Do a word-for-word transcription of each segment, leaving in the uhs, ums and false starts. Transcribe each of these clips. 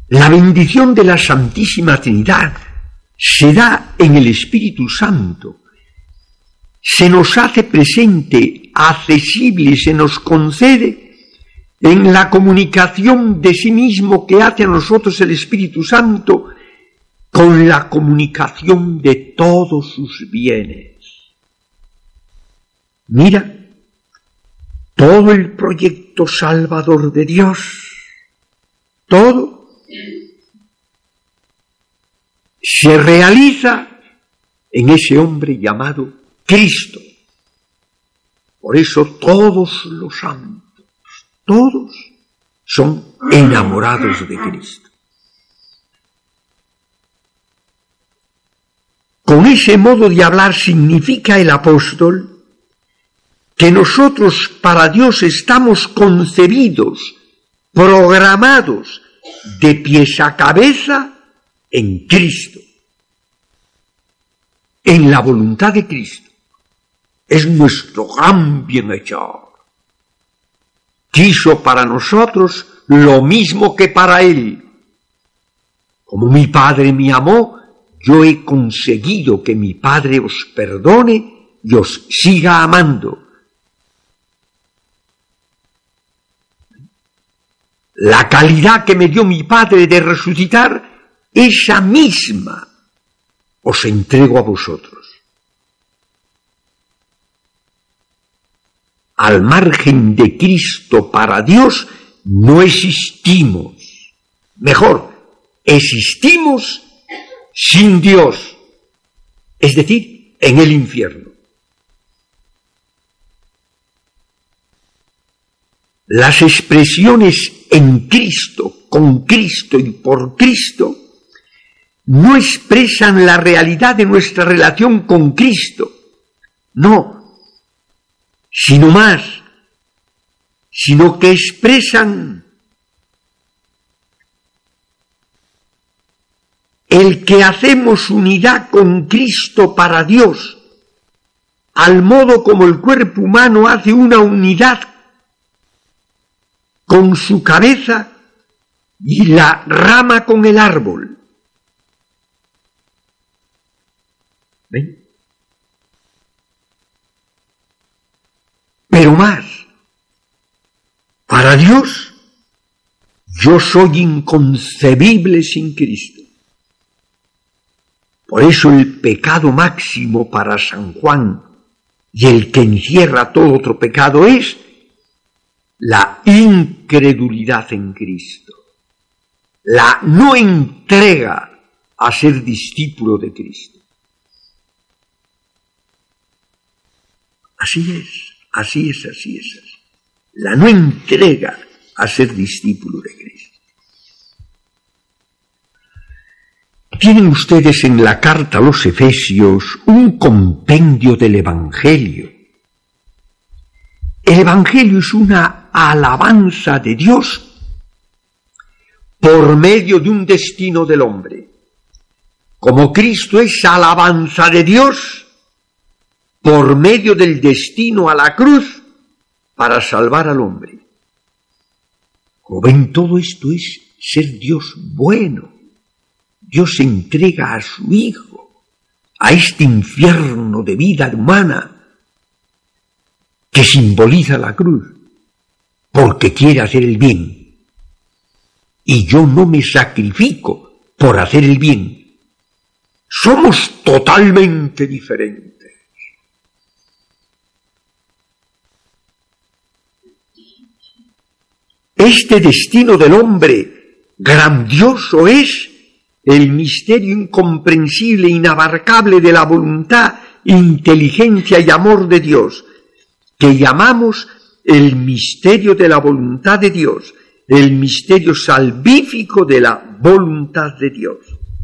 La bendición de la Santísima Trinidad se da en el Espíritu Santo. Se nos hace presente, accesible, se nos concede en la comunicación de sí mismo que hace a nosotros el Espíritu Santo con la comunicación de todos sus bienes. Mira, todo el proyecto salvador de Dios, todo, se realiza en ese hombre llamado Cristo. Por eso todos los santos, todos son enamorados de Cristo. Con ese modo de hablar significa el apóstol que nosotros para Dios estamos concebidos, programados de pies a cabeza en Cristo, en la voluntad de Cristo. Es nuestro gran bienhechor. Quiso para nosotros lo mismo que para Él. Como mi Padre me amó, yo he conseguido que mi Padre os perdone y os siga amando. La calidad que me dio mi Padre de resucitar, esa misma os entrego a vosotros. Al margen de Cristo para Dios no existimos. Mejor, existimos sin Dios, es decir, en el infierno. Las expresiones en Cristo, con Cristo y por Cristo no expresan la realidad de nuestra relación con Cristo, no, sino más, sino que expresan el que hacemos unidad con Cristo para Dios, al modo como el cuerpo humano hace una unidad con su cabeza y la rama con el árbol. ¿Ven? Pero más, para Dios, yo soy inconcebible sin Cristo. Por eso el pecado máximo para San Juan y el que encierra todo otro pecado es la incredulidad en Cristo, la no entrega a ser discípulo de Cristo. Así es, así es, así es, así. La no entrega a ser discípulo de Cristo. Tienen ustedes en la carta a los Efesios un compendio del Evangelio. El Evangelio es una alabanza de Dios por medio de un destino del hombre. Como Cristo es alabanza de Dios por medio del destino a la cruz para salvar al hombre. Como ven, todo esto es ser Dios bueno. Dios entrega a su Hijo a este infierno de vida humana que simboliza la cruz, porque quiere hacer el bien. Y yo no me sacrifico por hacer el bien. Somos totalmente diferentes. Este destino del hombre grandioso es el misterio incomprensible, inabarcable de la voluntad, inteligencia y amor de Dios, que llamamos el misterio de la voluntad de Dios, el misterio salvífico de la voluntad de Dios.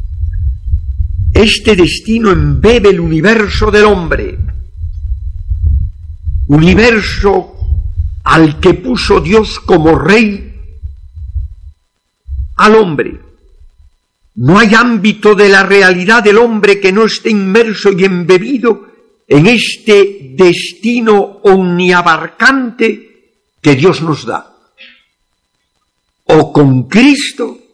Este destino embebe el universo del hombre, universo al que puso Dios como rey al hombre. No hay ámbito de la realidad del hombre que no esté inmerso y embebido en este destino omniabarcante que Dios nos da. O con Cristo